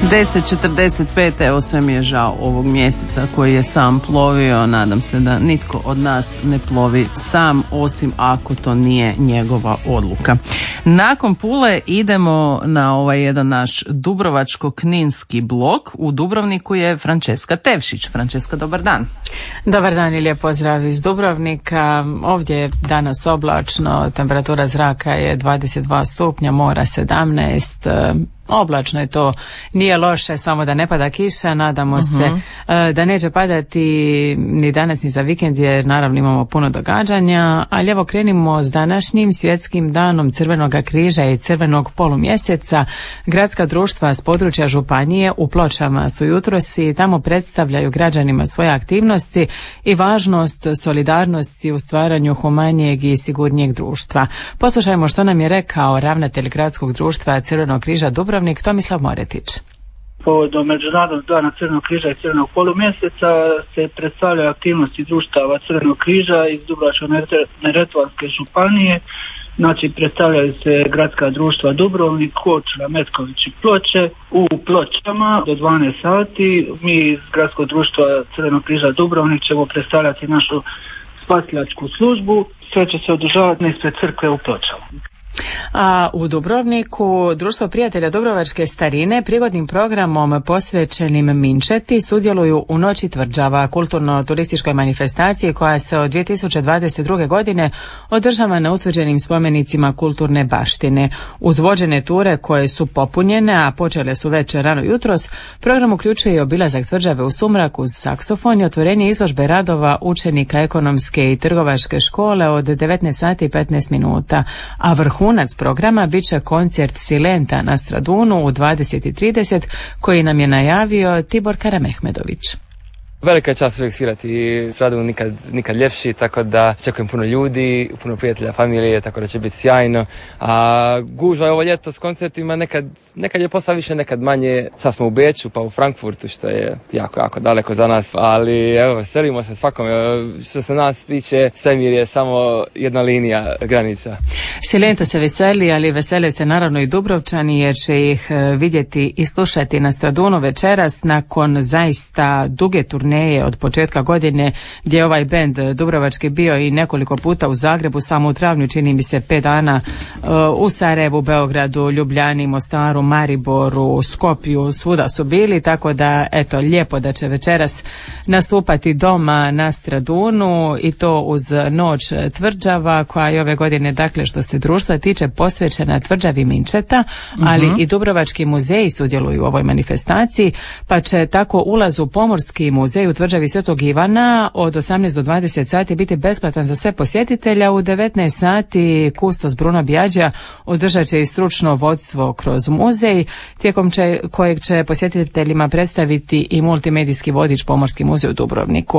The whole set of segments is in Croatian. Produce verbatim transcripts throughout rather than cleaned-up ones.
deset četrdeset pet, evo sve mi je žao ovog mjeseca koji je sam plovio. Nadam se da nitko od nas ne plovi sam, osim ako to nije njegova odluka. Nakon Pule idemo na ovaj jedan naš dubrovačko-kninski blok. U Dubrovniku je Franceska Tevšić. Franceska, dobar dan. Dobar dan i lijep pozdrav iz Dubrovnika. Ovdje je danas oblačno, temperatura zraka je dvadeset dva stupnja, mora sedamnaest. Oblačno je to, nije loše, samo da ne pada kiša. Nadamo uh-huh. se uh, da neće padati ni danas ni za vikend, jer naravno imamo puno događanja. Ali evo krenimo s današnjim svjetskim danom Crvenog križa i Crvenog polumjeseca. Gradska društva s područja županije u Pločama su jutros i tamo predstavljaju građanima svoje aktivnosti i važnost solidarnosti u stvaranju humanijeg i sigurnijeg društva. Poslušajmo što nam je rekao ravnatelj Gradskog društva Crvenog križa Dubrovnik, Tomislav Moretić. Povodom Međunarodnog dana Crvenog križa i Crvenog polumjeseca se predstavljaju aktivnosti društava Crvenog križa iz Dubrovačko-neretvanske županije. Znači predstavljaju se gradska društva Dubrovnik, Korčula, Metković i Ploče u Pločama do dvanaest sati. Mi iz gradskog društva Crvenog križa Dubrovnik ćemo predstavljati našu spasilačku službu. Sve će se održavati ispred crkve u Pločama. A u Dubrovniku Društvo prijatelja Dubrovačke starine prigodnim programom posvećenim Minčeti sudjeluju u Noći tvrđava, kulturno-turističkoj manifestaciji koja se od dvije tisuće dvadeset druge. godine održava na utvrđenim spomenicima kulturne baštine. Uz vođene ture koje su popunjene, a počele su već rano jutros, program uključuje i obilazak tvrđave u sumrak uz saksofon i otvorenje izložbe radova učenika ekonomske i trgovačke škole od devetnaest sati i petnaest minuta, a vrhunac programa bit će koncert Silenta na Stradunu u dvadeset i trideset koji nam je najavio Tibor Karamehmedović. Velika je čast uvijek svirati, Stradun nikad, nikad ljepši, tako da čekujem puno ljudi, puno prijatelja, familije, tako da će biti sjajno. A gužva je ovo ljeto s koncertima, nekad, nekad je posla više, nekad manje. Sad smo u Beču, pa u Frankfurtu, što je jako, jako daleko za nas, ali evo, veselimo se svakome. Što se nas tiče, svemir je samo jedna linija granica. Silenta se veseli, ali vesele se naravno i Dubrovčani, jer će ih vidjeti i slušati na Stradunu večeras nakon zaista duge turneje od početka godine, gdje je ovaj bend dubrovački bio i nekoliko puta u Zagrebu, samo u travnju čini mi se pet dana, u Sarajevu, Beogradu, Ljubljani, Mostaru, Mariboru, Skopju, svuda su bili, tako da eto, lijepo da će večeras nastupati doma na Stradunu i to uz Noć tvrđava koja je ove godine, dakle što se društva tiče, posvećena tvrđavi Minčeta, ali uh-huh. i Dubrovački muzeji sudjeluju u ovoj manifestaciji, pa će tako ulaz u Pomorski muzej u tvrđavi Svetog Ivana od osamnaest do dvadeset sati biti besplatan za sve posjetitelja. U devetnaest sati kustos Bruno Bjađa održat će i stručno vodstvo kroz muzej, tijekom će, kojeg će posjetiteljima predstaviti i multimedijski vodič Pomorski muzej u Dubrovniku.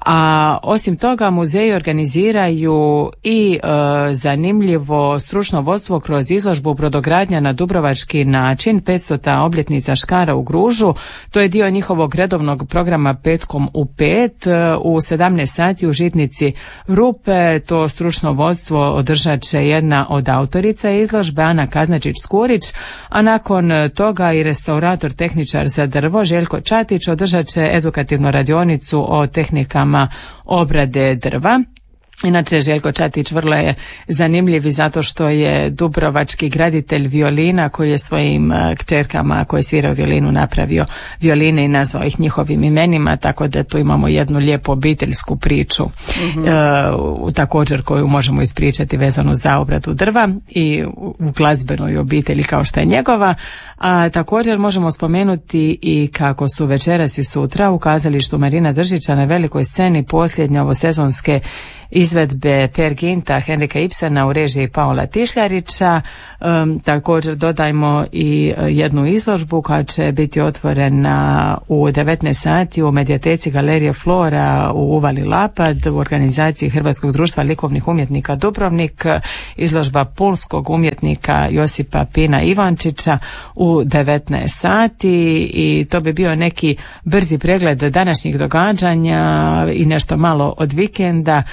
A osim toga muzeji organiziraju i e, zanimljivo stručno vodstvo kroz izložbu Brodogradnja na dubrovački način, petstota obljetnica Škara u Gružu. To je dio njihovog redovnog programa petkom u pet. U sedamnaest sati u Žitnici Rupe to stručno vodstvo održat će jedna od autorica izložbe, Ana Kaznačić-Skurić, a nakon toga i restaurator tehničar za drvo Željko Čatić održat će edukativnu radionicu o tehnikama obrade drva. Inače, Željko Čatić vrlo je zanimljiv i zato što je dubrovački graditelj violina koji je svojim kćerkama koje sviraju violinu napravio violine i nazvao ih njihovim imenima, tako da tu imamo jednu lijepu obiteljsku priču mm-hmm. e, također koju možemo ispričati vezano za obradu drva i u, u glazbenoj obitelji kao što je njegova. A također možemo spomenuti i kako su večeras i sutra u kazalištu Marina Držića na velikoj sceni posljednje ovosezonske izvedbe Per Ginta Henrika Ibsena u režiji Paola Tišljarića. Um, također dodajmo i jednu izložbu koja će biti otvorena u devetnaest sati u medijateci Galerije Flora u Uvali Lapad u organizaciji Hrvatskog društva likovnih umjetnika Dubrovnik, izložba pulskog umjetnika Josipa Pina Ivančića u devetnaest sati i to bi bio neki brzi pregled današnjih događanja i nešto malo od vikenda.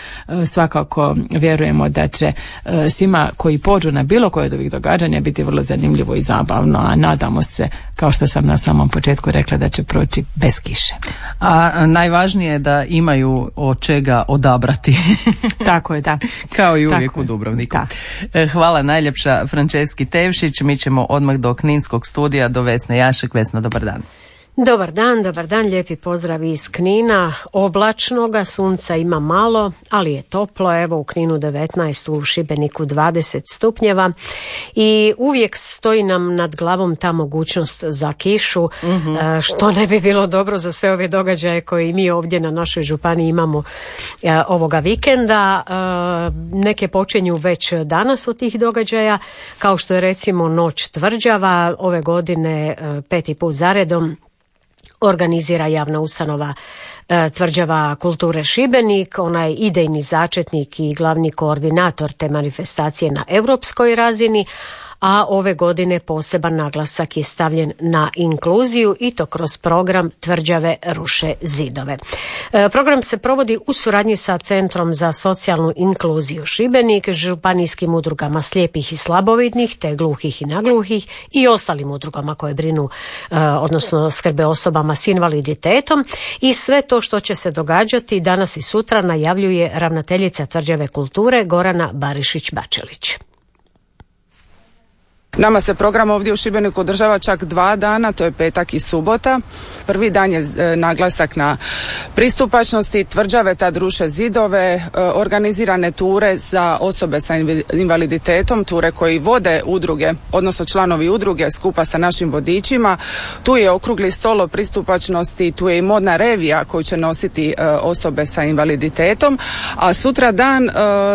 svakako vjerujemo da će e, svima koji pođu na bilo koje od ovih događanja biti vrlo zanimljivo i zabavno, a nadamo se, kao što sam na samom početku rekla, da će proći bez kiše. A najvažnije je da imaju od čega odabrati. Tako je, da. Kao i uvijek Tako u Dubrovniku. Da. Hvala najljepša Franceski Tevšić. Mi ćemo odmah do Kninskog studija, do Vesne Jašek. Vesna, dobar dan. Dobar dan, dobar dan, lijepi pozdrav iz Knina, oblačnoga, sunca ima malo, ali je toplo, evo u Kninu devetnaest, u Šibeniku dvadeset stupnjeva i uvijek stoji nam nad glavom ta mogućnost za kišu, mm-hmm. što ne bi bilo dobro za sve ove događaje koje mi ovdje na našoj županiji imamo ovoga vikenda. Neke počinju već danas od tih događaja, kao što je recimo Noć tvrđava, ove godine peti put zaredom organizira javna ustanova e, Tvrđava kulture Šibenik. Ona je idejni začetnik i glavni koordinator te manifestacije na europskoj razini, a ove godine poseban naglasak je stavljen na inkluziju i to kroz program Tvrđave ruše zidove. E, program se provodi u suradnji sa Centrom za socijalnu inkluziju Šibenik, županijskim udrugama slijepih i slabovidnih te gluhih i nagluhih i ostalim udrugama koje brinu, e, odnosno skrbe osobama s invaliditetom, i sve to što će se događati danas i sutra najavljuje ravnateljica Tvrđave kulture Gorana Barišić-Bačelić. Nama se program ovdje u Šibeniku održava čak dva dana, to je petak i subota. Prvi dan je e, naglasak na pristupačnosti, tvrđave tad ruše zidove, e, organizirane ture za osobe sa invaliditetom, ture koji vode udruge, odnosno članovi udruge skupa sa našim vodičima. Tu je okrugli stol o pristupačnosti, tu je i modna revija koju će nositi e, osobe sa invaliditetom, a sutra dan e,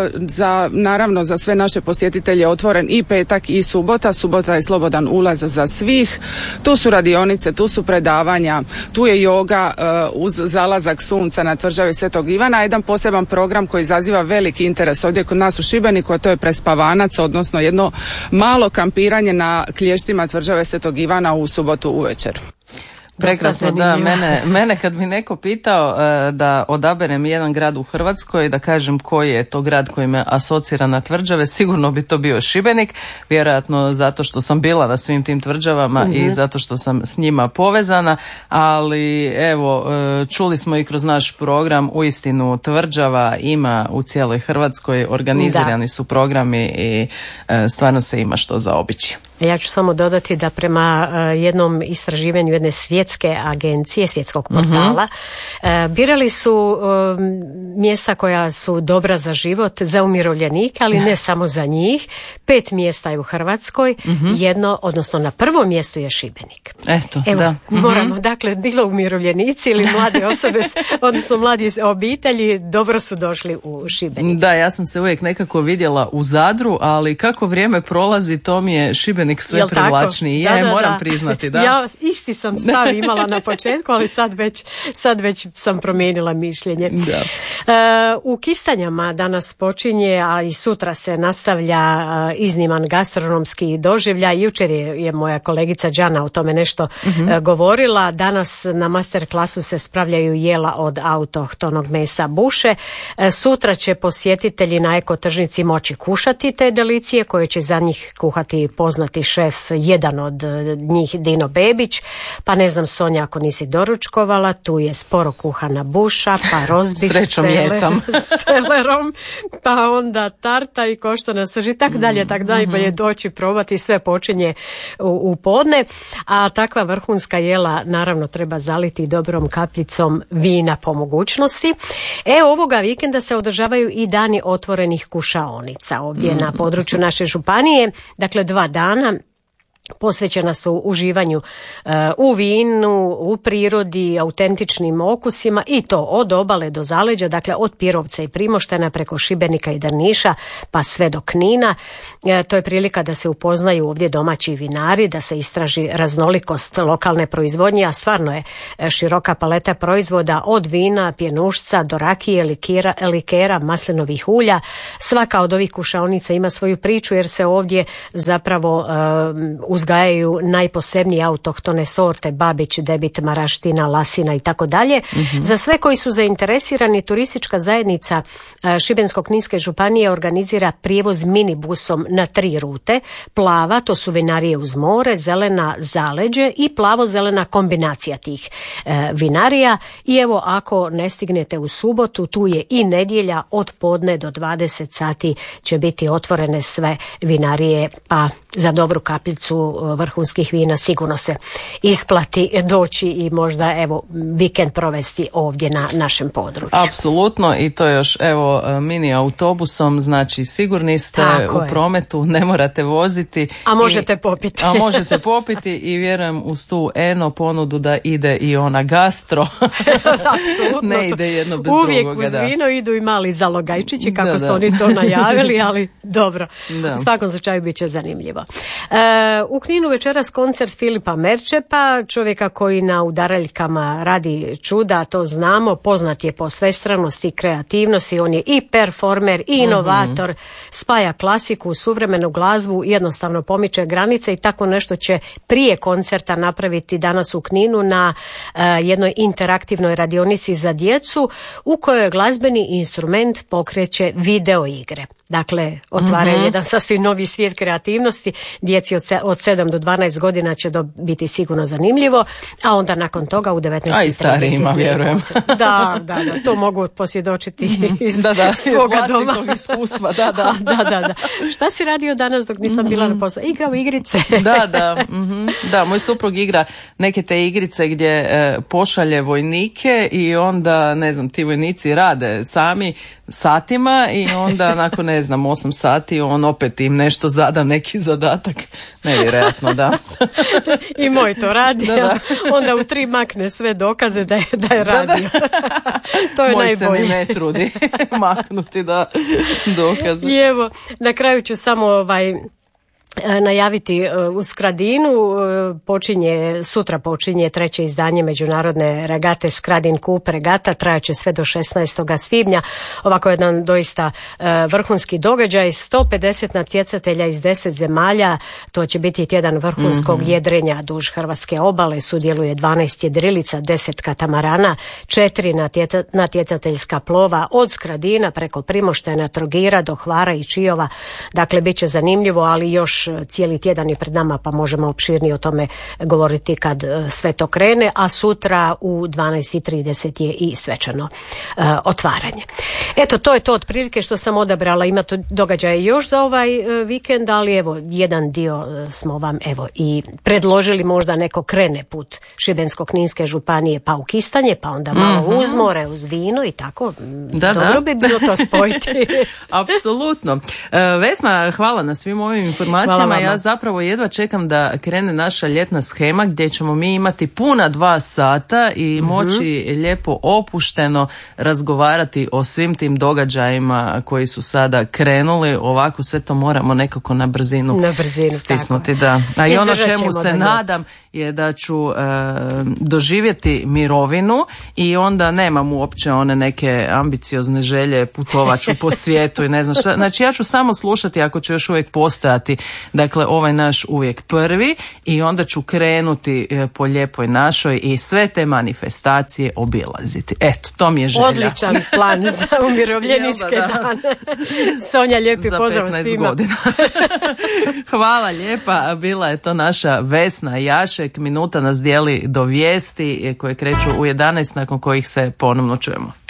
za, naravno za sve naše posjetitelje otvoren i petak i subota. Subota je slobodan ulaz za svih. Tu su radionice, tu su predavanja, tu je joga uh, uz zalazak sunca na tvrđavi Svetog Ivana. Jedan poseban program koji izaziva veliki interes ovdje kod nas u Šibeniku, a to je prespavanac, odnosno jedno malo kampiranje na klještima tvrđave Svetog Ivana u subotu uvečer. Prekrasno, da, mene, mene kad bi neko pitao uh, da odaberem jedan grad u Hrvatskoj, da kažem koji je to grad koji me asocira na tvrđave, sigurno bi to bio Šibenik, vjerojatno zato što sam bila na svim tim tvrđavama, mm-hmm. i zato što sam s njima povezana, ali evo, uh, čuli smo i kroz naš program, uistinu tvrđava ima u cijeloj Hrvatskoj, organizirani da. su programi i uh, stvarno se ima što zaobići. Ja ću samo dodati da prema uh, jednom istraživanju jedne svjetske agencije, svjetskog portala, uh-huh. uh, birali su uh, mjesta koja su dobra za život, za umirovljenike, ali ne samo za njih. Pet mjesta je u Hrvatskoj, uh-huh. jedno, odnosno na prvom mjestu je Šibenik. Eto, Evo, da. moramo, uh-huh. dakle, bilo umirovljenici ili mlade osobe, odnosno mladi obitelji, dobro su došli u Šibenik. Da, ja sam se uvijek nekako vidjela u Zadru, ali kako vrijeme prolazi, to mi je Šibenik sve privlačniji. Ja da, moram da. priznati, da. Ja isti sam stav imala na početku, ali sad već, sad već sam promijenila mišljenje. Da. Uh, u Kistanjama danas počinje, a i sutra se nastavlja uh, izniman gastronomski doživljaj. Jučer je, je moja kolegica Đana o tome nešto uh-huh. uh, govorila. Danas na master klasu se spravljaju jela od autohtonog mesa buše. Uh, sutra će posjetitelji na ekotržnici moći kušati te delicije koje će za njih kuhati poznati šef, jedan od njih Dino Bebić, pa ne znam Sonja ako nisi doručkovala, tu je sporo kuhana buša, pa rozbih Srećom jesam. s celerom, pa onda tarta i koštana srž i tak dalje, tak najbolje doći probati, sve počinje u, u podne, a takva vrhunska jela naravno treba zaliti dobrom kapljicom vina po mogućnosti. E, ovoga vikenda se održavaju i dani otvorenih kušaonica ovdje mm. na području naše županije, dakle dva dana posvećena su uživanju uh, u vinu, u prirodi, autentičnim okusima i to od obale do zaleđa, dakle od Pirovca i Primoštena preko Šibenika i Drniša pa sve do Knina. E, to je prilika da se upoznaju ovdje domaći vinari, da se istraži raznolikost lokalne proizvodnje, a stvarno je široka paleta proizvoda od vina, pjenušca do rakije, likera, likera, maslinovih ulja. Svaka od ovih kušaonica ima svoju priču jer se ovdje zapravo uh, uz uzgajaju najposebnije autohtone sorte, Babić, Debit, Maraština, Lasina i tako dalje. Za sve koji su zainteresirani, turistička zajednica Šibensko-kninske županije organizira prijevoz minibusom na tri rute. Plava, to su vinarije uz more, zelena zaleđe i plavo-zelena kombinacija tih e, vinarija. I evo, ako ne stignete u subotu, tu je i nedjelja od podne do dvadeset sati će biti otvorene sve vinarije, pa za dobru kapljicu vrhunskih vina sigurno se isplati doći i možda evo vikend provesti ovdje na našem području. Apsolutno, i to još evo mini autobusom, znači sigurni ste Tako u je. prometu, ne morate voziti. A možete i, popiti. A možete popiti i vjerujem uz tu eno ponudu da ide i ona gastro. Apsolutno. Ne ide jedno bez Uvijek drugoga. uz vino idu i mali zalogajčići, kako Da, su da. oni to najavili, ali dobro. Da. U svakom slučaju bit će zanimljivo. E, u Kninu večeras koncert Filipa Merčepa, čovjeka koji na udaraljkama radi čuda, to znamo, poznat je po svestranosti i kreativnosti, on je i performer i inovator, mm-hmm. spaja klasiku, suvremenu glazbu, jednostavno pomiče granice i tako nešto će prije koncerta napraviti danas u Kninu na e, jednoj interaktivnoj radionici za djecu u kojoj glazbeni instrument pokreće video igre. Dakle, otvara mm-hmm. jedan sasvim novi svijet kreativnosti. Djeci od, se, od sedam do dvanaest godina će to biti sigurno zanimljivo, a onda nakon toga u devetnaest A i starijima, vjerujem. Da, da, da, to mogu posvjedočiti iz da, da, svoga doma. iskustva, da, da. da, da, da. Šta si radio danas dok nisam mm-hmm. bila na poslu? Igrao igrice. da, da, mm-hmm. da, moj suprug igra neke te igrice gdje e, pošalje vojnike i onda, ne znam, ti vojnici rade sami satima i onda nakon, ne znam, osam sati on opet im nešto zada, neki zadatak. Nevjerojatno, da. I moj to radi, da, da. Onda u tri makne sve dokaze da je, da je radio. Da, da. To je moj najbolje. Se ni ne trudi maknuti da dokaze. I evo, na kraju ću samo ovaj... najaviti u Skradinu počinje, sutra počinje treće izdanje međunarodne regate Skradin Cup regata, trajaće sve do šesnaestog svibnja. Ovako jedan doista vrhunski događaj, sto pedeset natjecatelja iz deset zemalja, to će biti tjedan vrhunskog mm-hmm. jedrenja duž hrvatske obale, sudjeluje dvanaest jedrilica, deset katamarana, četiri natjeca, natjecateljska plova od Skradina preko Primoštena, Trogira do Hvara i Čiova. Dakle, bit će zanimljivo, ali još cijeli tjedan je pred nama, pa možemo opširnije o tome govoriti kad sve to krene, a sutra u dvanaest i trideset je i svečano uh, otvaranje. Eto, to je to otprilike što sam odabrala. Ima to događaje još za ovaj uh, vikend, ali evo, jedan dio uh, smo vam evo i predložili, možda neko krene put Šibensko-kninske županije pa u Kistanje, pa onda malo mm-hmm. uz more, uz vino i tako. Da, dobro da. bi bilo to spojiti. Apsolutno. Uh, Vesna, hvala na svim ovim informacijama. Ja zapravo jedva čekam da krene naša ljetna shema gdje ćemo mi imati puna dva sata i mm-hmm. moći lijepo opušteno razgovarati o svim tim događajima koji su sada krenuli. Ovako sve to moramo nekako na brzinu, na brzinu stisnuti. Da. A i ono čemu se nadam je da ću e, doživjeti mirovinu i onda nemam uopće one neke ambiciozne želje, putovat ću po svijetu i ne znam šta. Znači ja ću samo slušati ako ću još uvijek postojati, dakle ovaj naš uvijek prvi, i onda ću krenuti e, po lijepoj našoj i sve te manifestacije obilaziti. Eto, to mi je želja. Odličan plan za umirovljeničke da, da. dane. Sonja, lijepi za pozdrav svima. Godina. Hvala lijepa, bila je to naša Vesna Jašek. Minuta nas dijeli do vijesti koje kreću u jedanaest, nakon kojih se ponovno čujemo.